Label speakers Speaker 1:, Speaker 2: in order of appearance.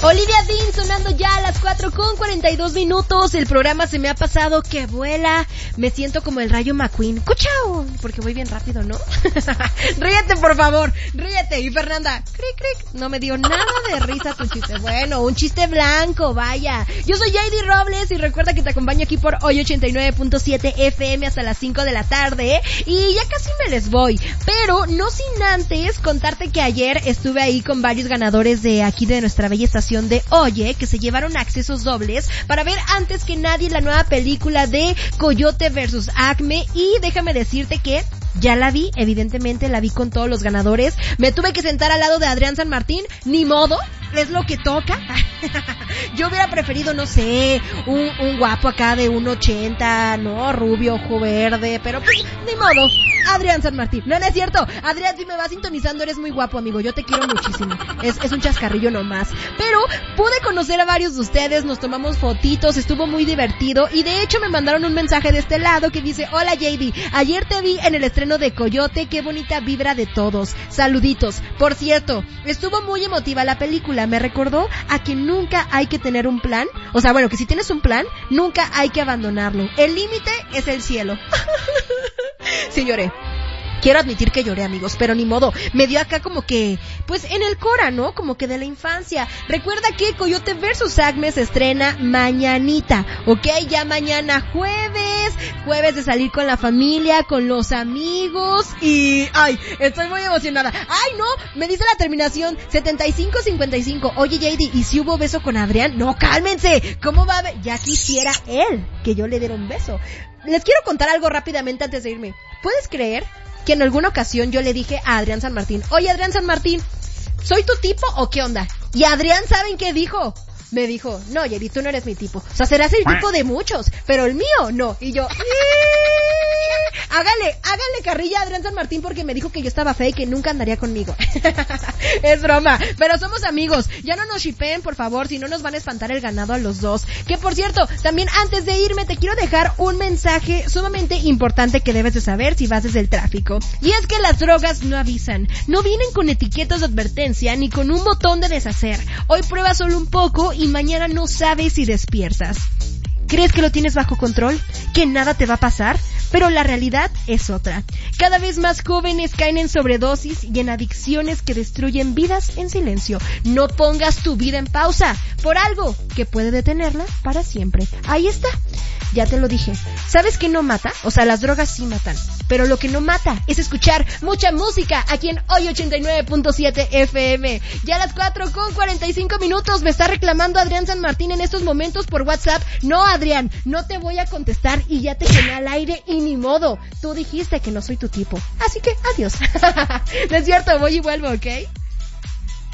Speaker 1: Olivia Dean sonando ya a las 4:42. El programa se me ha pasado que vuela. Me siento como el Rayo McQueen. ¡Cuchao! Porque voy bien rápido, ¿no? Ríete, por favor. Ríete. Y Fernanda, cric, cric. No me dio nada de risa tu chiste. Bueno, un chiste blanco, vaya. Yo soy JD Robles y recuerda que te acompaño aquí por hoy 89.7 FM hasta las 5 de la tarde. Y ya casi me les voy. Pero no sin antes contarte que ayer estuve ahí con varios ganadores de aquí de nuestra bella estación de Oye, que se llevaron accesos dobles para ver antes que nadie la nueva película de Coyote vs. Acme. Y déjame decirte que ya la vi, evidentemente la vi con todos los ganadores. Me tuve que sentar al lado de Adrián San Martín, ni modo, es lo que toca. Yo hubiera preferido, no sé, un guapo acá de 1.80, no, rubio, ojo verde, pero pues, ni modo, Adrián San Martín. No, no es cierto, Adrián, si me vas sintonizando, eres muy guapo, amigo, yo te quiero muchísimo. Es un chascarrillo nomás. Pero pude conocer a varios de ustedes, nos tomamos fotitos, estuvo muy divertido, y de hecho me mandaron un mensaje de este lado que dice: hola JD, ayer te vi en el estreno de Coyote, qué bonita vibra de todos, saluditos. Por cierto, estuvo muy emotiva la película, me recordó a que nunca hay que tener un plan, o sea, bueno, que si tienes un plan, nunca hay que abandonarlo, el límite es el cielo. Sí, lloré. Quiero admitir que lloré, amigos, pero ni modo, me dio acá como que, pues en el cora, ¿no? Como que de la infancia. Recuerda que Coyote vs. Acme se estrena mañanita, ¿ok? Ya mañana jueves de salir con la familia, con los amigos y... ¡ay! Estoy muy emocionada. ¡Ay, no! Me dice la terminación 7555. Oye, JD, ¿y si hubo beso con Adrián? No, cálmense. ¿Cómo va a haber? Ya quisiera él que yo le diera un beso. Les quiero contar algo rápidamente antes de irme. ¿Puedes creer que en alguna ocasión yo le dije a Adrián San Martín: oye, Adrián San Martín, ¿soy tu tipo o qué onda? Y Adrián, ¿saben qué dijo? Me dijo: no, Jerry, tú no eres mi tipo. O sea, serás el tipo de muchos, pero el mío no. Y yo... Hágale carrilla a Adrián San Martín porque me dijo que yo estaba fea y que nunca andaría conmigo. Es broma, pero somos amigos. Ya no nos shippeen, por favor, si no nos van a espantar el ganado a los dos. Que por cierto, también antes de irme te quiero dejar un mensaje sumamente importante que debes de saber si vas desde el tráfico. Y es que las drogas no avisan, no vienen con etiquetas de advertencia ni con un botón de deshacer. Hoy prueba solo un poco y mañana no sabes si despiertas. ¿Crees que lo tienes bajo control? ¿Que nada te va a pasar? Pero la realidad es otra. Cada vez más jóvenes caen en sobredosis y en adicciones que destruyen vidas en silencio. No pongas tu vida en pausa por algo que puede detenerla para siempre. Ahí está. Ya te lo dije. ¿Sabes qué no mata? O sea, las drogas sí matan. Pero lo que no mata es escuchar mucha música aquí en Hoy 89.7 FM. Ya a las 4:45 me está reclamando Adrián San Martín en estos momentos por WhatsApp. No, Adrián, no te voy a contestar y ya te quemé al aire y ni modo. Tú dijiste que no soy tu tipo. Así que adiós. No es cierto, voy y vuelvo, ¿ok?